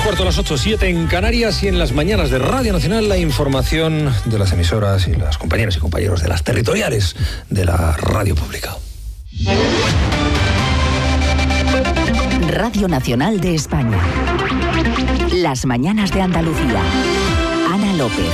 1:15, las 8:07 en Canarias, y en las mañanas de Radio Nacional la información de las emisoras y las compañeras y compañeros de las territoriales de la radio pública. Radio Nacional de España. Las mañanas de Andalucía. Ana López.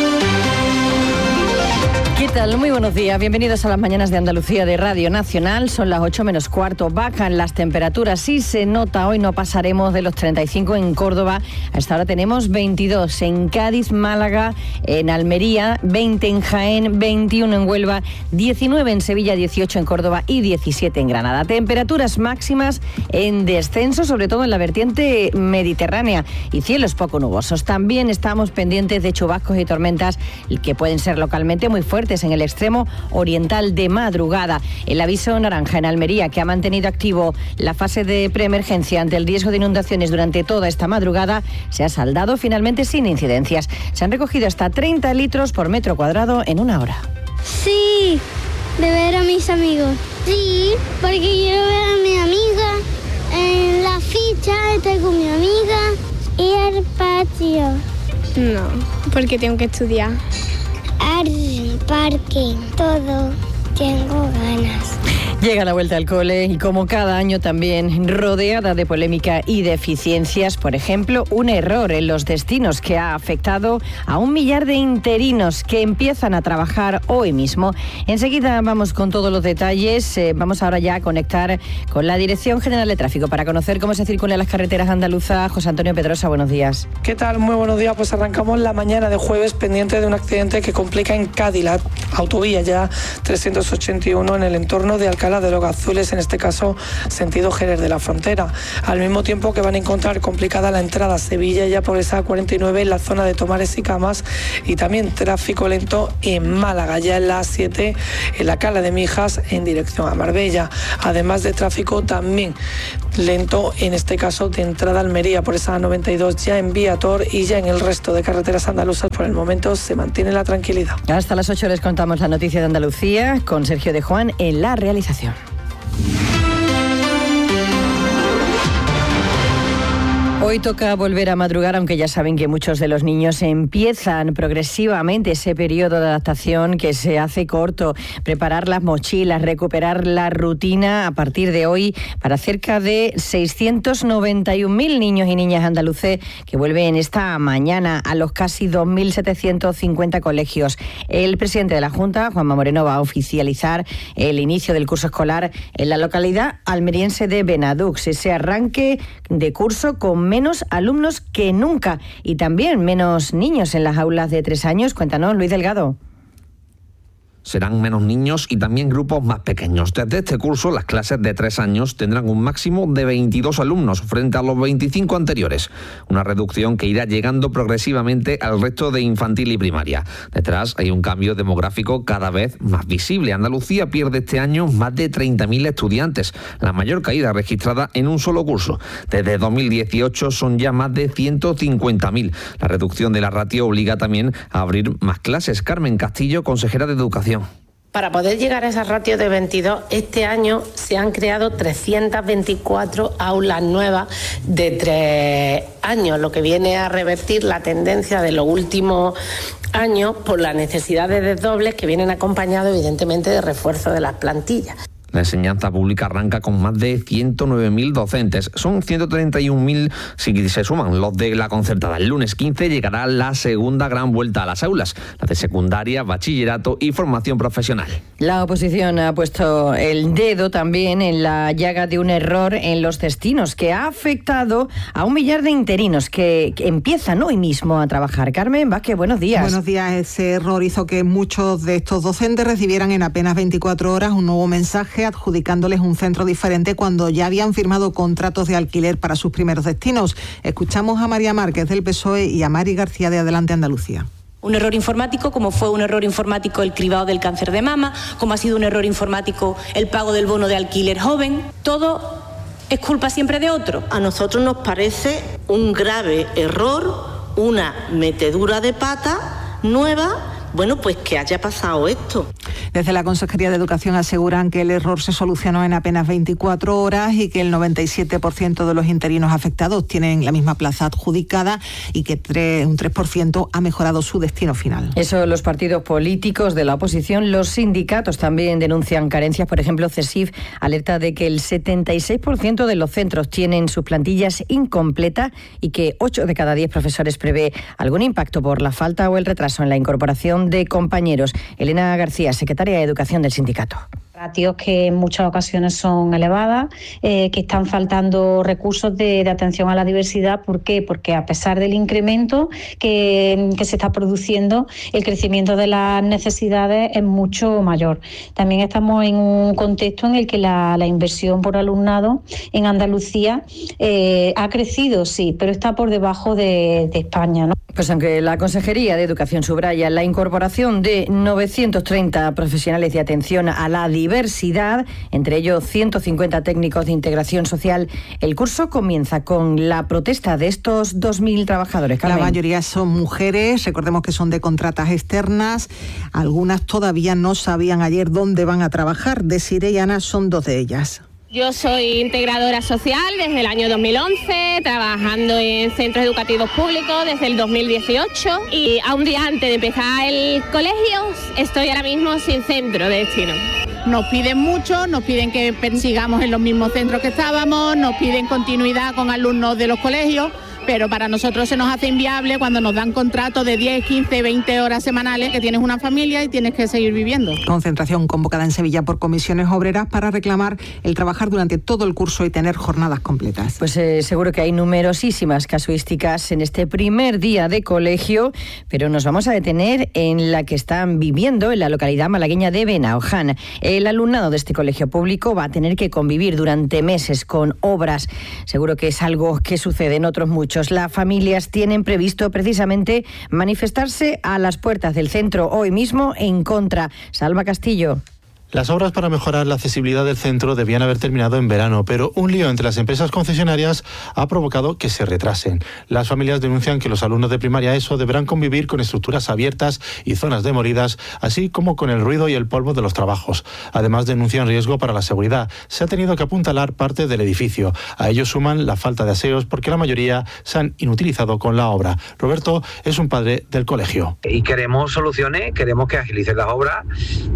¿Qué tal? Muy buenos días. Bienvenidos a las mañanas de Andalucía de Radio Nacional. Son las 8:15. Bajan las temperaturas. Sí se nota, hoy no pasaremos de los 35 en Córdoba. Hasta ahora tenemos 22 en Cádiz, Málaga, en Almería, 20 en Jaén, 21 en Huelva, 19 en Sevilla, 18 en Córdoba y 17 en Granada. Temperaturas máximas en descenso, sobre todo en la vertiente mediterránea, y cielos poco nubosos. También estamos pendientes de chubascos y tormentas que pueden ser localmente muy fuertes en el extremo oriental de madrugada. El aviso naranja en Almería, que ha mantenido activo la fase de preemergencia ante el riesgo de inundaciones durante toda esta madrugada, se ha saldado finalmente sin incidencias. Se han recogido hasta 30 litros por metro cuadrado en una hora. Sí, de ver a mis amigos. Sí, porque quiero ver a mi amiga en la ficha, estoy con mi amiga, y el patio. No, porque tengo que estudiar. Al parque, todo, tengo ganas. Llega la vuelta al cole y, como cada año, también rodeada de polémica y deficiencias. Por ejemplo, un error en los destinos que ha afectado a 1 millar de interinos que empiezan a trabajar hoy mismo. Enseguida vamos con todos los detalles. Vamos ahora ya a conectar con la Dirección General de Tráfico para conocer cómo se circulan las carreteras andaluzas. José Antonio Pedrosa, buenos días. ¿Qué tal? Muy buenos días. Pues arrancamos la mañana de jueves pendiente de un accidente que complica en Cádiz, la autovía ya 381 en el entorno de Alcalá de los Gazules, en este caso sentido Jerez de la Frontera. Al mismo tiempo que van a encontrar complicada la entrada a Sevilla ya por esa 49 en la zona de Tomares y Camas, y también tráfico lento en Málaga, ya en la A7 en la Cala de Mijas en dirección a Marbella. Además de tráfico también lento, en este caso de entrada a Almería por esa 92 ya en Viator, y ya en el resto de carreteras andaluzas por el momento se mantiene la tranquilidad. Hasta las 8 les contamos la noticia de Andalucía con Sergio de Juan en la realización. Hoy toca volver a madrugar, aunque ya saben que muchos de los niños empiezan progresivamente ese periodo de adaptación que se hace corto. Preparar las mochilas, recuperar la rutina a partir de hoy para cerca de 691.000 niños y niñas andaluces que vuelven esta mañana a los casi 2.750 colegios. El presidente de la Junta, Juanma Moreno, va a oficializar el inicio del curso escolar en la localidad almeriense de Benadux. Ese arranque de curso con menos alumnos que nunca y también menos niños en las aulas de 3 años. Cuéntanos, Luis Delgado. Serán menos niños y también grupos más pequeños. Desde este curso, las clases de 3 años tendrán un máximo de 22 alumnos frente a los 25 anteriores. Una reducción que irá llegando progresivamente al resto de infantil y primaria. Detrás hay un cambio demográfico cada vez más visible. Andalucía pierde este año más de 30.000 estudiantes, la mayor caída registrada en un solo curso. Desde 2018 son ya más de 150.000. La reducción de la ratio obliga también a abrir más clases. Carmen Castillo, consejera de Educación. Para poder llegar a esa ratio de 22, este año se han creado 324 aulas nuevas de 3 años, lo que viene a revertir la tendencia de los últimos años por las necesidades de desdobles que vienen acompañados evidentemente de refuerzo de las plantillas. La enseñanza pública arranca con más de 109.000 docentes. Son 131.000 si se suman los de la concertada. El lunes 15 llegará la segunda gran vuelta a las aulas, la de secundaria, bachillerato y formación profesional. La oposición ha puesto el dedo también en la llaga de un error en los destinos que ha afectado a 1 millar de interinos que empiezan hoy mismo a trabajar. Carmen Vázquez, buenos días. Buenos días. Ese error hizo que muchos de estos docentes recibieran en apenas 24 horas un nuevo mensaje adjudicándoles un centro diferente cuando ya habían firmado contratos de alquiler para sus primeros destinos. Escuchamos a María Márquez del PSOE y a Mari García de Adelante Andalucía. Un error informático, como fue un error informático el cribado del cáncer de mama, como ha sido un error informático el pago del bono de alquiler joven. Todo es culpa siempre de otro. A nosotros nos parece un grave error, una metedura de pata nueva bueno, pues que haya pasado esto. Desde la Consejería de Educación aseguran que el error se solucionó en apenas 24 horas y que el 97% de los interinos afectados tienen la misma plaza adjudicada y que un 3% ha mejorado su destino final. Eso los partidos políticos de la oposición. Los sindicatos también denuncian carencias. Por ejemplo, CESIF alerta de que el 76% de los centros tienen sus plantillas incompletas y que 8 de cada 10 profesores prevé algún impacto por la falta o el retraso en la incorporación de compañeros. Elena García, secretaria de Educación del sindicato. Ratios que en muchas ocasiones son elevadas, que están faltando recursos de atención a la diversidad. ¿Por qué? Porque a pesar del incremento que se está produciendo, el crecimiento de las necesidades es mucho mayor. También estamos en un contexto en el que la inversión por alumnado en Andalucía ha crecido, sí, pero está por debajo de España, ¿no? Pues aunque la Consejería de Educación subraya la incorporación de 930 profesionales de atención a la diversidad, entre ellos 150 técnicos de integración social, el curso comienza con la protesta de estos 2.000 trabajadores. Carmen. La mayoría son mujeres, recordemos que son de contratas externas, algunas todavía no sabían ayer dónde van a trabajar. Desiree y Ana son 2 de ellas. Yo soy integradora social desde el año 2011, trabajando en centros educativos públicos desde el 2018 y a un día antes de empezar el colegio estoy ahora mismo sin centro de destino. Nos piden mucho, nos piden que sigamos en los mismos centros que estábamos, nos piden continuidad con alumnos de los colegios, pero para nosotros se nos hace inviable cuando nos dan contratos de 10, 15, 20 horas semanales, que tienes una familia y tienes que seguir viviendo. Concentración convocada en Sevilla por comisiones obreras para reclamar el trabajar durante todo el curso y tener jornadas completas. Pues seguro que hay numerosísimas casuísticas en este primer día de colegio, pero nos vamos a detener en la que están viviendo en la localidad malagueña de Benaoján. El alumnado de este colegio público va a tener que convivir durante meses con obras. Seguro que es algo que sucede en otros muchos. Las familias tienen previsto precisamente manifestarse a las puertas del centro hoy mismo en contra. Salva Castillo. Las obras para mejorar la accesibilidad del centro debían haber terminado en verano, pero un lío entre las empresas concesionarias ha provocado que se retrasen. Las familias denuncian que los alumnos de primaria ESO deberán convivir con estructuras abiertas y zonas demolidas, así como con el ruido y el polvo de los trabajos. Además, denuncian riesgo para la seguridad. Se ha tenido que apuntalar parte del edificio. A ello suman la falta de aseos porque la mayoría se han inutilizado con la obra. Roberto es un padre del colegio. Y queremos soluciones, queremos que agilicen las obras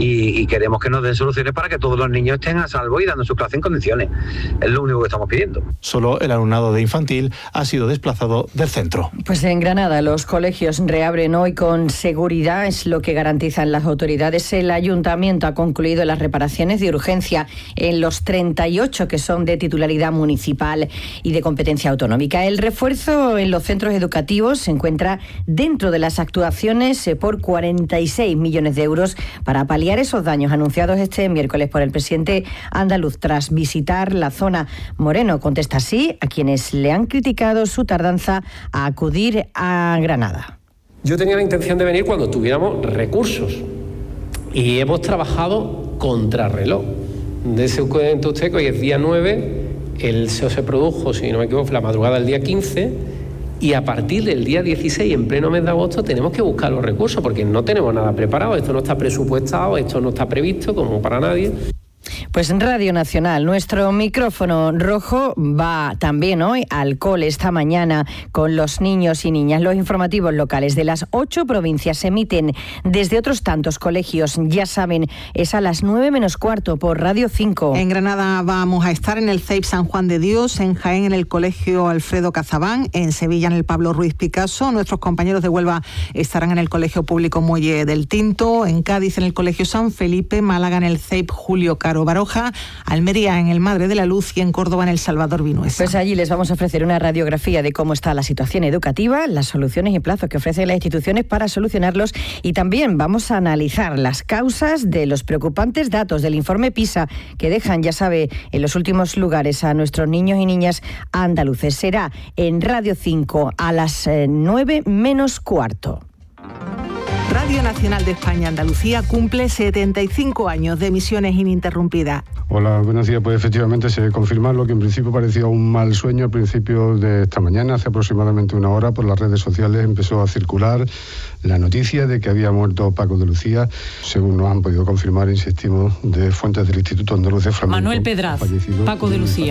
y queremos que nos den soluciones para que todos los niños estén a salvo y dando su clase en condiciones. Es lo único que estamos pidiendo. Solo el alumnado de infantil ha sido desplazado del centro. Pues en Granada los colegios reabren hoy con seguridad, es lo que garantizan las autoridades. El ayuntamiento ha concluido las reparaciones de urgencia en los 38 que son de titularidad municipal y de competencia autonómica. El refuerzo en los centros educativos se encuentra dentro de las actuaciones por 46 millones de euros para paliar esos daños anunciados este miércoles por el presidente andaluz tras visitar la zona. Moreno contesta sí a quienes le han criticado su tardanza a acudir a Granada. Yo tenía la intención de venir cuando tuviéramos recursos y hemos trabajado contrarreloj. Dese cuenta usted que hoy es día 9, el SEO se produjo, si no me equivoco, la madrugada del día 15 y a partir del día 16, en pleno mes de agosto, tenemos que buscar los recursos porque no tenemos nada preparado, esto no está presupuestado, esto no está previsto como para nadie. Pues en Radio Nacional, nuestro micrófono rojo va también hoy al cole esta mañana con los niños y niñas. Los informativos locales de las 8 provincias se emiten desde otros tantos colegios. Ya saben, es a las 9 menos cuarto por Radio 5. En Granada vamos a estar en el CEIP San Juan de Dios, en Jaén en el Colegio Alfredo Cazabán, en Sevilla en el Pablo Ruiz Picasso. Nuestros compañeros de Huelva estarán en el Colegio Público Muelle del Tinto, en Cádiz en el Colegio San Felipe, Málaga en el CEIP Julio Caro Baroja, Almería en el Madre de la Luz y en Córdoba en el Salvador Vinuesa. Pues allí les vamos a ofrecer una radiografía de cómo está la situación educativa, las soluciones y plazos que ofrecen las instituciones para solucionarlos y también vamos a analizar las causas de los preocupantes datos del informe PISA que dejan, ya sabe, en los últimos lugares a nuestros niños y niñas andaluces. Será en Radio 5 a las 9 menos cuarto. Radio Nacional de España Andalucía cumple 75 años de emisiones ininterrumpidas. Hola, buenos días. Pues efectivamente se confirma lo que en principio parecía un mal sueño al principio de esta mañana. Hace aproximadamente una hora por las redes sociales empezó a circular la noticia de que había muerto Paco de Lucía, según nos han podido confirmar, insistimos, de fuentes del Instituto Andaluz de Flamenco. Manuel Pedraz, Paco de Lucía.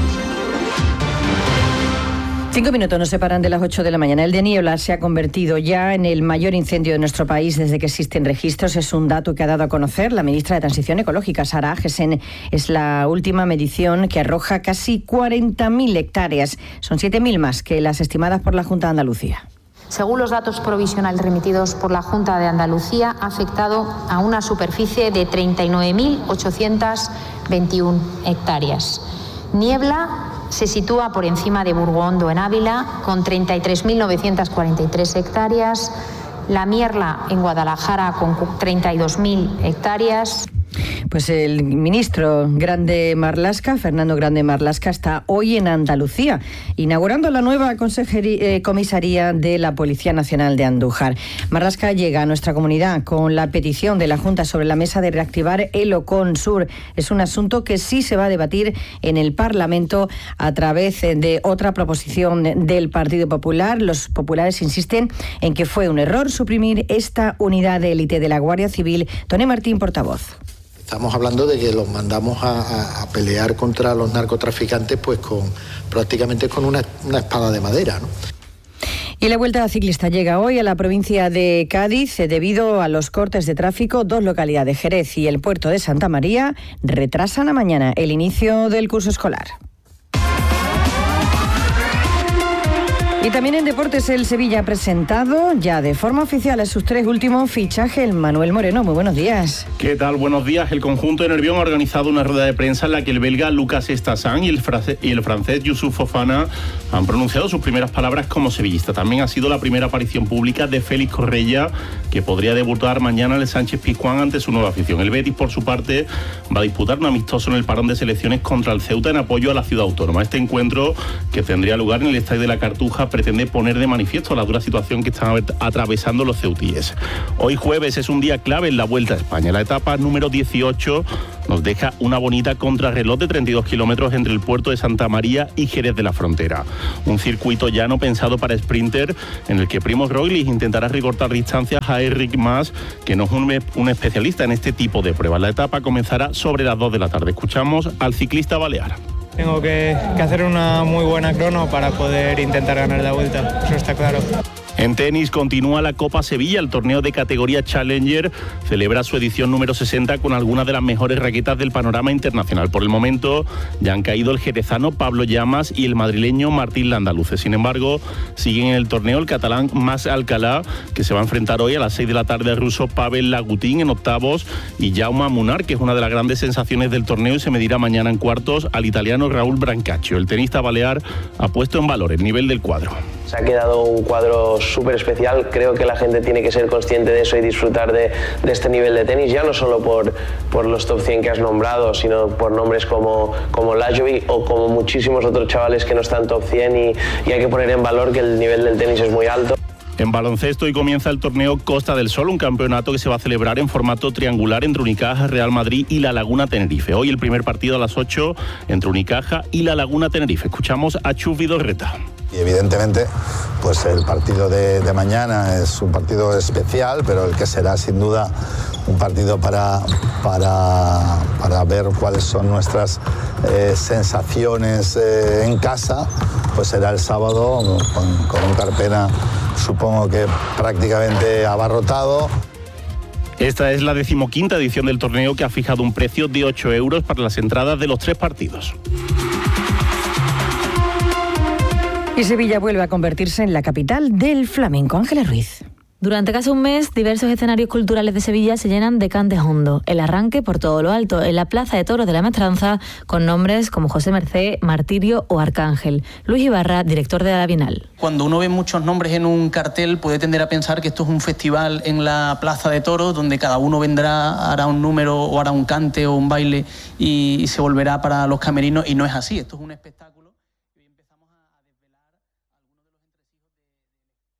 5 minutos nos separan de las 8 de la mañana. El de Niebla se ha convertido ya en el mayor incendio de nuestro país desde que existen registros. Es un dato que ha dado a conocer la ministra de Transición Ecológica, Sara Agesen. Es la última medición que arroja casi 40.000 hectáreas. Son 7.000 más que las estimadas por la Junta de Andalucía. Según los datos provisionales remitidos por la Junta de Andalucía, ha afectado a una superficie de 39.821 hectáreas. Niebla se sitúa por encima de Burgondo en Ávila, con 33.943 hectáreas, La Mierla en Guadalajara con 32.000 hectáreas. Pues el ministro Grande Marlaska, Fernando Grande Marlaska, está hoy en Andalucía, inaugurando la nueva comisaría de la Policía Nacional de Andújar. Marlaska llega a nuestra comunidad con la petición de la Junta sobre la mesa de reactivar el Ocon Sur. Es un asunto que sí se va a debatir en el Parlamento a través de otra proposición del Partido Popular. Los populares insisten en que fue un error suprimir esta unidad de élite de la Guardia Civil. Tony Martín, portavoz. Estamos hablando de que los mandamos a pelear contra los narcotraficantes pues prácticamente con una espada de madera, ¿no? Y la Vuelta Ciclista llega hoy a la provincia de Cádiz debido a los cortes de tráfico. 2 localidades, Jerez y el puerto de Santa María, retrasan a mañana el inicio del curso escolar. Y también en deportes, el Sevilla ha presentado ya de forma oficial a sus 3 últimos fichajes. El Manuel Moreno, muy buenos días. ¿Qué tal? Buenos días. El conjunto de Nervión ha organizado una rueda de prensa en la que el belga Lucas Estassan y el francés Youssouf Fofana han pronunciado sus primeras palabras como sevillista. También ha sido la primera aparición pública de Félix Correia, que podría debutar mañana en el Sánchez Pizjuán ante su nueva afición. El Betis, por su parte, va a disputar un amistoso en el parón de selecciones contra el Ceuta en apoyo a la ciudad autónoma. Este encuentro, que tendría lugar en el Estadio de la Cartuja, pretende poner de manifiesto la dura situación que están atravesando los ceutíes. Hoy jueves es un día clave en la Vuelta a España. La etapa número 18 nos deja una bonita contrarreloj de 32 kilómetros entre el puerto de Santa María y Jerez de la Frontera. Un circuito llano pensado para sprinter en el que Primož Roglič intentará recortar distancias a Enric Mas, que no es un especialista en este tipo de pruebas. La etapa comenzará sobre las 2 de la tarde. Escuchamos al ciclista balear. Tengo que hacer una muy buena crono para poder intentar ganar la Vuelta, eso está claro. En tenis continúa la Copa Sevilla. El torneo de categoría Challenger celebra su edición número 60 con algunas de las mejores raquetas del panorama internacional. Por el momento ya han caído el jerezano Pablo Llamas y el madrileño Martín Landaluce. Sin embargo, siguen en el torneo el catalán Mas Alcalá, que se va a enfrentar hoy a las 6 de la tarde al ruso Pavel Lagutin en octavos, y Jaume Munar, que es una de las grandes sensaciones del torneo y se medirá mañana en cuartos al italiano Raúl Brancaccio. El tenista balear ha puesto en valor el nivel del cuadro. Se ha quedado un cuadro súper especial. Creo que la gente tiene que ser consciente de eso y disfrutar de este nivel de tenis, ya no solo por los top 100 que has nombrado, sino por nombres como Lajovic o como muchísimos otros chavales que no están top 100 y hay que poner en valor que el nivel del tenis es muy alto. En baloncesto hoy comienza el torneo Costa del Sol, un campeonato que se va a celebrar en formato triangular entre Unicaja, Real Madrid y La Laguna Tenerife. Hoy el primer partido a las 8 entre Unicaja y La Laguna Tenerife. Escuchamos a Chus Vidorreta. Y evidentemente, pues el partido de mañana es un partido especial, pero el que será sin duda un partido para ver cuáles son nuestras sensaciones en casa, pues será el sábado con un Carpena, supongo que prácticamente abarrotado. Esta es la 15ª edición del torneo, que ha fijado un precio de 8 euros para las entradas de los 3 partidos. Y Sevilla vuelve a convertirse en la capital del flamenco. Ángeles Ruiz. Durante casi un mes, diversos escenarios culturales de Sevilla se llenan de cantes hondos. El arranque por todo lo alto, en la Plaza de Toros de la Maestranza, con nombres como José Mercé, Martirio o Arcángel. Luis Ibarra, director de la Bienal. Cuando uno ve muchos nombres en un cartel, puede tender a pensar que esto es un festival en la Plaza de Toros, donde cada uno vendrá, hará un número o hará un cante o un baile y se volverá para los camerinos, y no es así. Esto es un espectáculo.